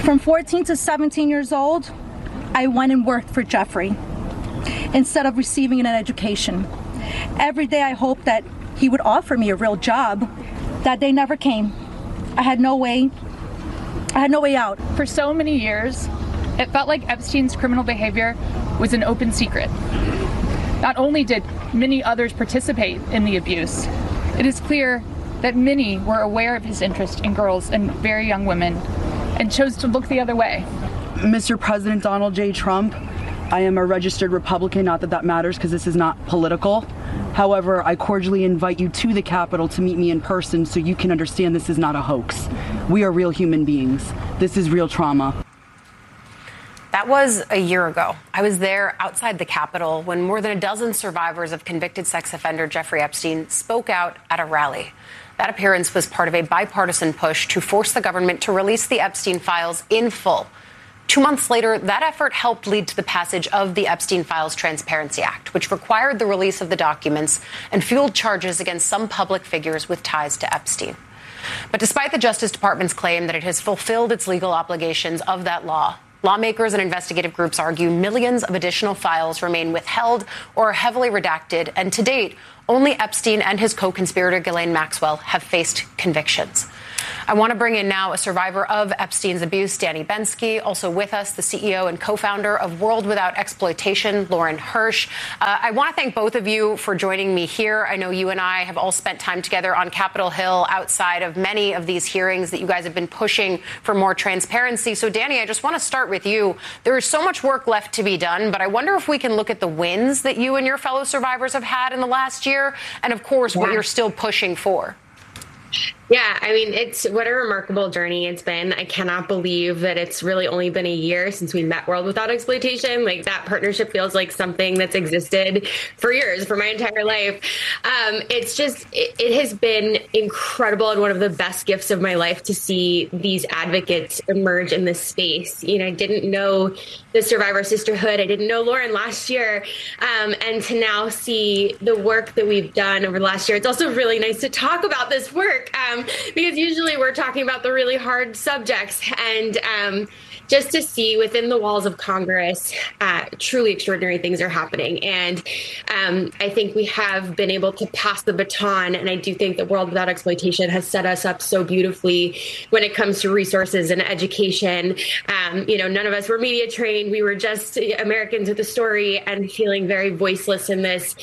From 14 to 17 years old, I went and worked for Jeffrey instead of receiving an education. Every day I hoped that he would offer me a real job. That day never came. I had no way out. For so many years, it felt like Epstein's criminal behavior was an open secret. Not only did many others participate in the abuse, it is clear that many were aware of his interest in girls and very young women and chose to look the other way. Mr. President Donald J. Trump, I am a registered Republican, not that that matters because this is not political. However, I cordially invite you to the Capitol to meet me in person so you can understand this is not a hoax. We are real human beings. This is real trauma. That was a year ago. I was there outside the Capitol when more than a dozen survivors of convicted sex offender Jeffrey Epstein spoke out at a rally. That appearance was part of a bipartisan push to force the government to release the Epstein files in full. 2 months later, that effort helped lead to the passage of the Epstein Files Transparency Act, which required the release of the documents and fueled charges against some public figures with ties to Epstein. But despite the Justice Department's claim that it has fulfilled its legal obligations of that law, lawmakers and investigative groups argue millions of additional files remain withheld or are heavily redacted, and to date, only Epstein and his co-conspirator Ghislaine Maxwell have faced convictions. I want to bring in now a survivor of Epstein's abuse, Danny Bensky, also with us, the CEO and co-founder of World Without Exploitation, Lauren Hirsch. I want to thank both of you for joining me here. I know you and I have all spent time together on Capitol Hill outside of many of these hearings that you guys have been pushing for more transparency. So, Danny, I just want to start with you. There is so much work left to be done, but I wonder if we can look at the wins that you and your fellow survivors have had in the last year and, of course, what you're still pushing for. Yeah, I mean, it's what a remarkable journey it's been. I cannot believe that it's really only been a year since we met World Without Exploitation. Like, that partnership feels like something that's existed for years, for my entire life. It's just, it has been incredible and one of the best gifts of my life to see these advocates emerge in this space. You know, I didn't know the Survivor Sisterhood. I didn't know Lauren last year. And to now see the work that we've done over the last year, it's also really nice to talk about this work. Because usually we're talking about the really hard subjects, and just to see within the walls of Congress, truly extraordinary things are happening. And I think we have been able to pass the baton. And I do think that World Without Exploitation has set us up so beautifully when it comes to resources and education. You know, none of us were media trained. We were just Americans with a story and feeling very voiceless in this.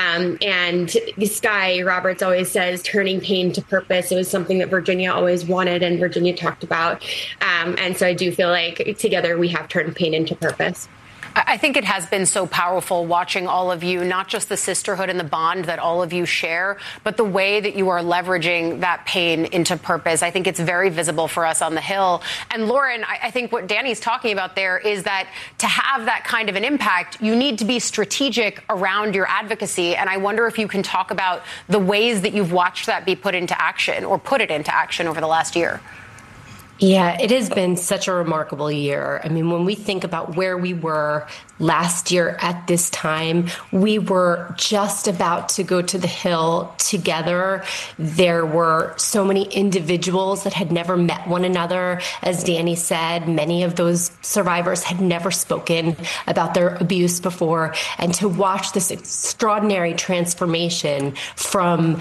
And Sky Roberts always says, turning pain to purpose. It was something that Virginia always wanted and Virginia talked about. And so I do feel like together we have turned pain into purpose. I think it has been so powerful watching all of you, not just the sisterhood and the bond that all of you share, but the way that you are leveraging that pain into purpose. I think it's very visible for us on the Hill. And Lauren, I think what Danny's talking about there is that to have that kind of an impact, you need to be strategic around your advocacy. And I wonder if you can talk about the ways that you've watched that be put into action or put it into action over the last year. Yeah, it has been such a remarkable year. I mean, when we think about where we were last year at this time, we were just about to go to the Hill together. There were so many individuals that had never met one another. As Danny said, many of those survivors had never spoken about their abuse before. And to watch this extraordinary transformation from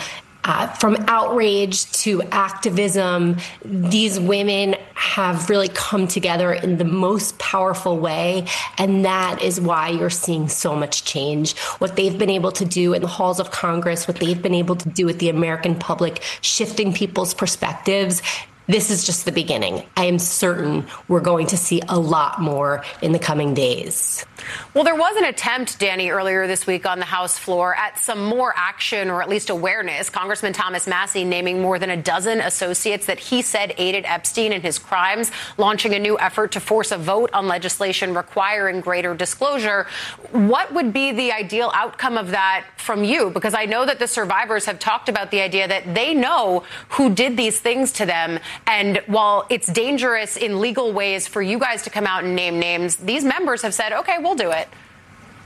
outrage to activism, these women have really come together in the most powerful way. And that is why you're seeing so much change. What they've been able to do in the halls of Congress, what they've been able to do with the American public, shifting people's perspectives. This is just the beginning. I am certain we're going to see a lot more in the coming days. Well, there was an attempt, Danny, earlier this week on the House floor at some more action or at least awareness. Congressman Thomas Massie naming more than a dozen associates that he said aided Epstein in his crimes, launching a new effort to force a vote on legislation requiring greater disclosure. What would be the ideal outcome of that from you? Because I know that the survivors have talked about the idea that they know who did these things to them. And while it's dangerous in legal ways for you guys to come out and name names, these members have said, OK, we'll do it.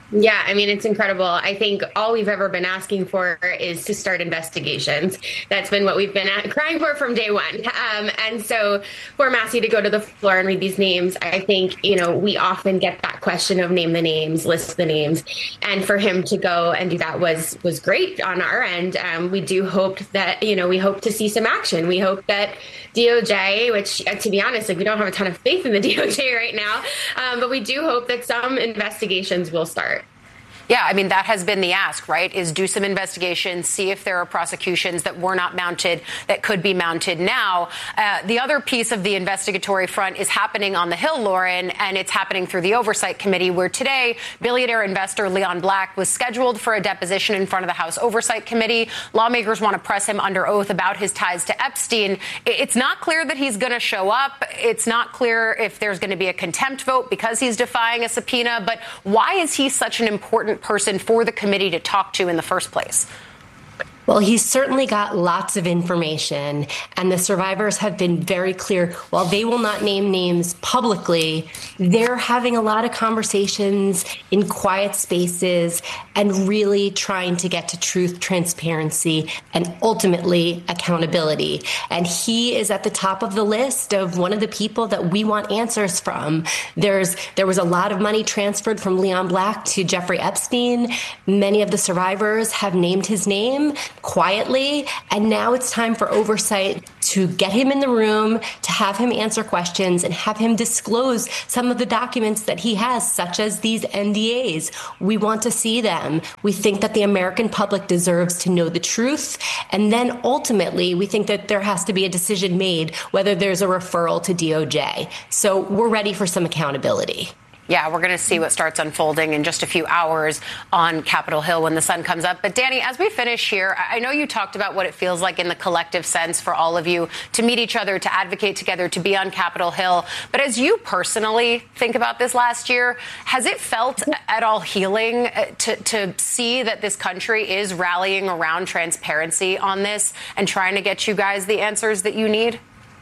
Yeah, I mean, it's incredible. I think all we've ever been asking for is to start investigations. That's been what we've been crying for from day one. And so for Massie to go to the floor and read these names, I think, we often get that question of name the names, list the names. And for him to go and do that was great on our end. We do hope that, we hope to see some action. We hope that DOJ, which to be honest, we don't have a ton of faith in the DOJ right now, but we do hope that some investigations will start. Yeah, I mean, that has been the ask, right, is do some investigations, see if there are prosecutions that were not mounted that could be mounted now. The other piece of the investigatory front is happening on the Hill, Lauren, and it's happening through the Oversight Committee, where today billionaire investor Leon Black was scheduled for a deposition in front of the House Oversight Committee. Lawmakers want to press him under oath about his ties to Epstein. It's not clear that he's going to show up. It's not clear if there's going to be a contempt vote because he's defying a subpoena. But why is he such an important person for the committee to talk to in the first place? Well, he's certainly got lots of information, and the survivors have been very clear. While they will not name names publicly, they're having a lot of conversations in quiet spaces and really trying to get to truth, transparency, and ultimately accountability. And he is at the top of the list of one of the people that we want answers from. There was a lot of money transferred from Leon Black to Jeffrey Epstein. Many of the survivors have named his name quietly, and now it's time for oversight to get him in the room, to have him answer questions, and have him disclose some of the documents that he has, such as these NDAs. We want to see them. We think that the American public deserves to know the truth, and then ultimately we think that there has to be a decision made whether there's a referral to DOJ. So we're ready for some accountability. Yeah, we're going to see what starts unfolding in just a few hours on Capitol Hill when the sun comes up. But Danny, as we finish here, I know you talked about what it feels like in the collective sense for all of you to meet each other, to advocate together, to be on Capitol Hill. But as you personally think about this last year, has it felt at all healing to see that this country is rallying around transparency on this and trying to get you guys the answers that you need?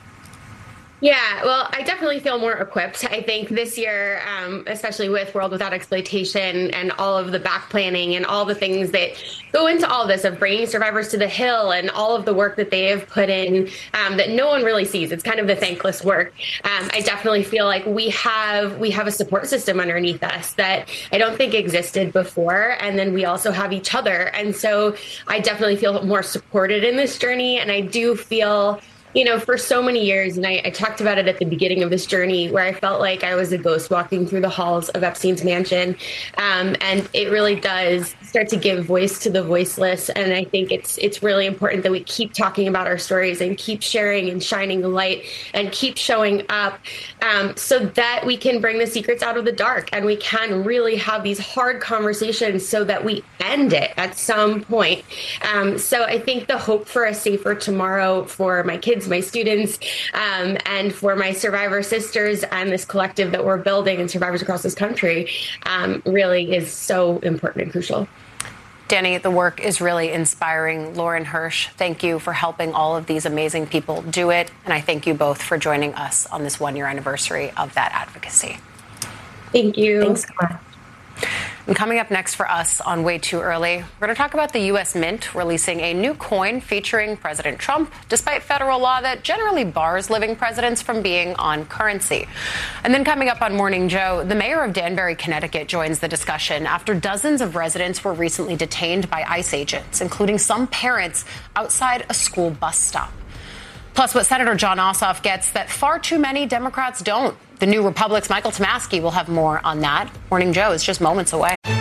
Yeah, well, I definitely feel more equipped. I think this year, especially with World Without Exploitation and all of the back planning and all the things that go into all this of bringing survivors to the Hill and all of the work that they have put in that no one really sees. It's kind of the thankless work. I definitely feel like we have a support system underneath us that I don't think existed before. And then we also have each other. And so I definitely feel more supported in this journey. And I do feel, for so many years, and I talked about it at the beginning of this journey, where I felt like I was a ghost walking through the halls of Epstein's mansion. And it really does start to give voice to the voiceless. And I think it's really important that we keep talking about our stories and keep sharing and shining the light and keep showing up so that we can bring the secrets out of the dark and we can really have these hard conversations so that we end it at some point. So I think the hope for a safer tomorrow for my kids, my students, and for my survivor sisters and this collective that we're building and survivors across this country really is so important and crucial. Danny, the work is really inspiring. Lauren Hirsch, thank you for helping all of these amazing people do it. And I thank you both for joining us on this 1-year anniversary of that advocacy. Thank you. Thanks so much. And coming up next for us on Way Too Early, we're going to talk about the U.S. Mint releasing a new coin featuring President Trump, despite federal law that generally bars living presidents from being on currency. And then coming up on Morning Joe, the mayor of Danbury, Connecticut, joins the discussion after dozens of residents were recently detained by ICE agents, including some parents outside a school bus stop. Plus, what Senator Jon Ossoff gets that far too many Democrats don't. The New Republic's Michael Tomasky will have more on that. Morning Joe is just moments away.